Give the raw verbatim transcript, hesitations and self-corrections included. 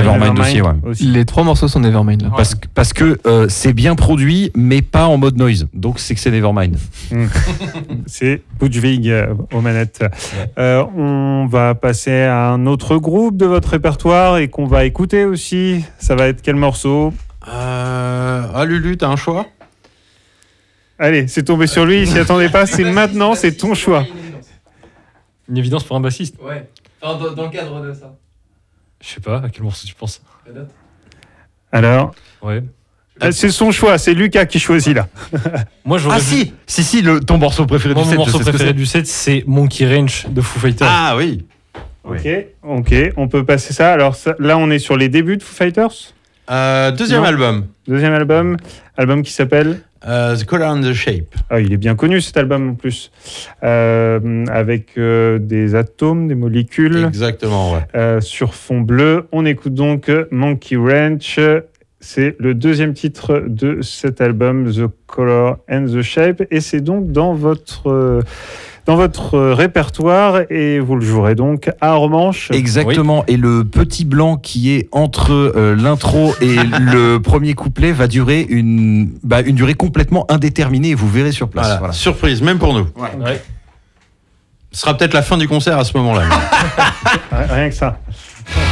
Nevermind, Nevermind aussi, ouais. aussi. Les trois morceaux sont Nevermind là. Parce, parce que euh, c'est bien produit, mais pas en mode noise. Donc c'est que c'est Nevermind. Mmh. C'est Budwig euh, aux manettes. Ouais. Euh, on va passer à un autre groupe de votre répertoire et qu'on va écouter aussi. Ça va être quel morceau ? euh... Ah Lulu, t'as un choix ? Allez, c'est tombé sur lui, il s'y attendait pas. C'est maintenant, c'est ton choix. Une évidence pour un bassiste. Ouais. Enfin, dans, dans le cadre de ça. Je sais pas, à quel morceau tu penses ? Alors ouais. Ah, c'est son choix, c'est Lucas qui choisit là. Moi, j'aurais ah si, si, si, le, ton morceau préféré Moi, du set. set. Mon morceau préféré du set, c'est Monkey Ranch de Foo Fighters. Ah oui. Ok, ok, on peut passer ça. Alors ça, là, on est sur les débuts de Foo Fighters. Euh, deuxième non. album. Deuxième album, album qui s'appelle uh, The Color and the Shape. Ah, il est bien connu cet album en plus, euh, avec euh, des atomes, des molécules. Exactement, ouais. Euh, sur fond bleu. On écoute donc Monkey Ranch. C'est le deuxième titre de cet album, The Color and the Shape, et c'est donc dans votre euh, dans votre répertoire, et vous le jouerez donc à Romanche. Exactement, oui. Et le petit blanc qui est entre euh, l'intro et le premier couplet va durer une, bah, une durée complètement indéterminée, et vous verrez sur place. Voilà. Voilà. Surprise, même pour nous. Ouais. Ouais. Ce sera peut-être la fin du concert à ce moment-là. Rien que ça.